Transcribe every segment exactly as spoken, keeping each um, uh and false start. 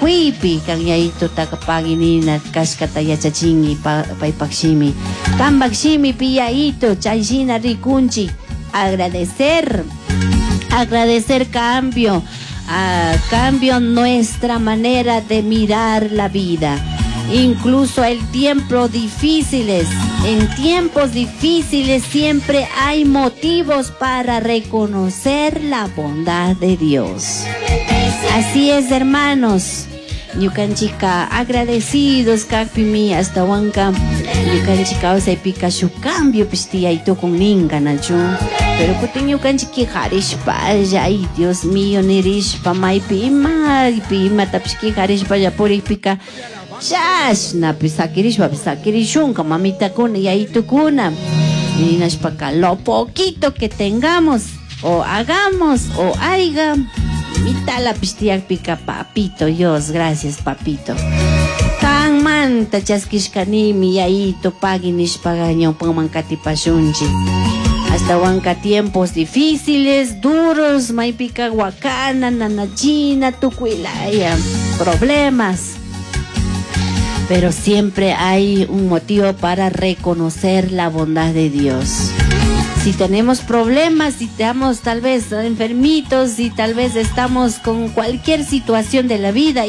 Huipi kan yaito takapaginina kaskata yachachingi paipakshimi kambakshimi piyaito chayshina rikunchi agradecer agradecer cambio a cambio nuestra manera de mirar la vida, incluso el tiempo difíciles. En tiempos difíciles siempre hay motivos para reconocer la bondad de Dios. Así es, hermanos. Ñukanchika agradecidos kakpimi hasta wanka ñukanchika osaypika shuk cambio pistiyayto con ninga nachu. Pero kutin ñukanchiki harishpa ay Dios mío nirishpa maypi imaypi imatapishki harishpa yapurikpika shashna pisakirishpa pisakirishunka mamitakuna yaytukuna ninashpaka lo poquito que tengamos o hagamos o haiga mitala pishtiakpika papito Dios, gracias papito. Kan manta chaskishkanimi yayito paginishpaga ñawpanman katipashunchi. Hasta huanca tiempos difíciles, duros, maypika wakana, nanachina, tukuilaya, problemas. Pero siempre hay un motivo para reconocer la bondad de Dios. Si tenemos problemas, si estamos tal vez enfermitos, si tal vez estamos con cualquier situación de la vida,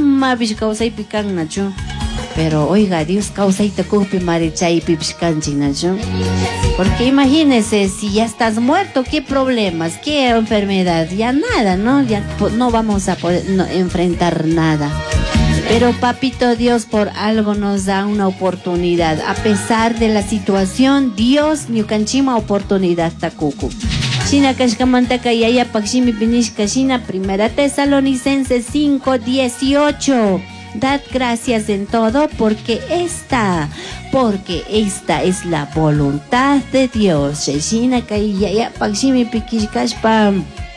pero oiga, Dios causa y te cupi marichay pipscanchinacho. Porque imagínese, si ya estás muerto, ¿qué problemas? ¿Qué enfermedad? Ya nada, ¿no? Ya no vamos a poder no, enfrentar nada. Pero papito Dios por algo nos da una oportunidad. A pesar de la situación, Dios ñukanchima oportunidad takuku. Shina kashkamantaka yaya pakshimi pinishka shina Primera Tesalonicenses cinco dieciocho. Dad gracias en todo porque esta, porque esta es la voluntad de Dios. Shina kaya pakshimi pikishkashpa.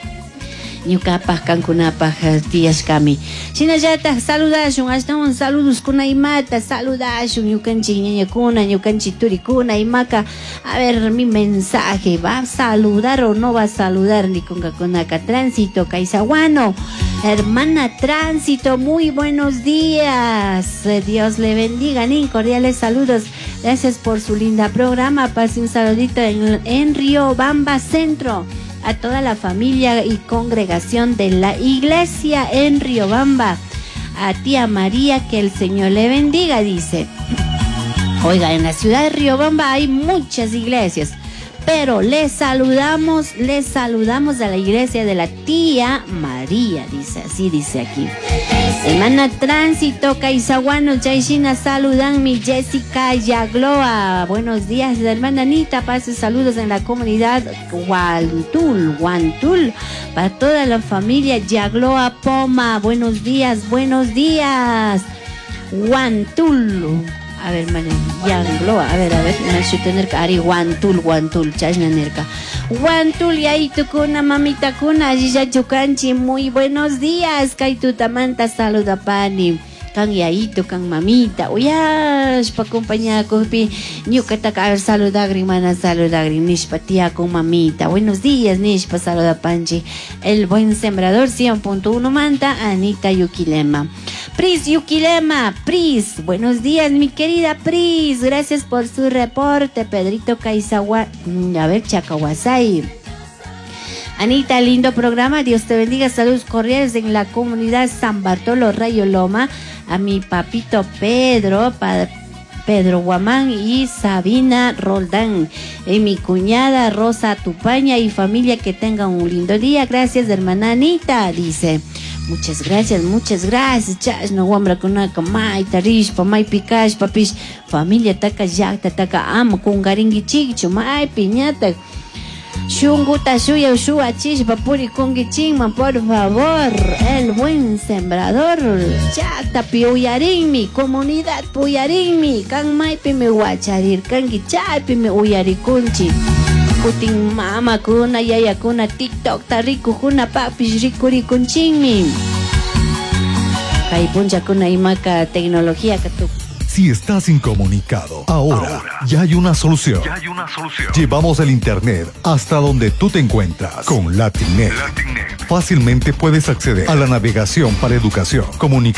Ñukapak kankunapak tiyashkami. Shinallata saludashun, hasta un saludos kuna imata, saludashun ñukanchik ñañakuna, ñukanchik turikuna imaka. A ver, mi mensaje, ¿va a saludar o no va a saludar? Ni con kakunaka Tránsito Kaisaguano. Hermana Tránsito, muy buenos días. Dios le bendiga, ni cordiales saludos. Gracias por su linda programa. Pase un saludito en, en Riobamba Centro. A toda la familia y congregación de la iglesia en Riobamba. A tía María, que el Señor le bendiga, dice. Oiga, en la ciudad de Riobamba hay muchas iglesias, pero les saludamos, les saludamos a la iglesia de la tía María, dice, así dice aquí. Hermana Tránsito Kaisaguano, Chaishina, saludan mi Jessica Yagloa. Buenos días, hermana Anita, pase saludos en la comunidad Guantul, Guantul, para toda la familia Yagloa Poma. Buenos días, buenos días. Guantul. A ver, man, Yagloa, a ver, a ver, me tener que ari Guantul, Guantul, Chashna Nerka. Guantul y ahí tu cuna, mamita cuna, ya chucanchi, muy buenos días, Kaitutamanta, saluda pani. Kan yaito, kan mamita, uyash, pa compañía, copi, ñucataca, saludagri, mana, saludagri, nishpa, tía, con mamita. Buenos días, nishpa, saluda panchi. El buen sembrador, cien punto uno manta, Anita Yukilema. Pris Yukilema, Pris, buenos días, mi querida Pris, gracias por su reporte, Pedrito Kaisawa, a ver, Chacahuasay. Anita, lindo programa, Dios te bendiga, saludos cordiales en la comunidad San Bartolo Rayo Loma, a mi papito Pedro, pa, Pedro Guamán y Sabina Roldán, y mi cuñada Rosa Tupaña y familia, que tengan un lindo día, gracias hermana Anita, dice. Muchas gracias, muchas gracias. Chas no guambra con una camay, tarish, pamay picash, papish, familia taca yacta, taca amo, con garingui chicho, may piñata. Shunguta shuya shua chish, papuri congi chingman, por favor. El buen sembrador. Chata piuyarinmi, comunidad puyarinmi. Kan may pime guacharir, kan gichay pime uyarikunchi. Kuting mama kuna, yaya kuna, TikTok, tariku kuna, papis rikuri kunchinmi. Kay puncha kuna imaka tecnología katu. Si estás incomunicado, ahora, ahora ya hay una solución. Ya hay una solución. Llevamos el internet hasta donde tú te encuentras. Con Latinnet. Latinnet. Fácilmente puedes acceder a la navegación para educación, comunicación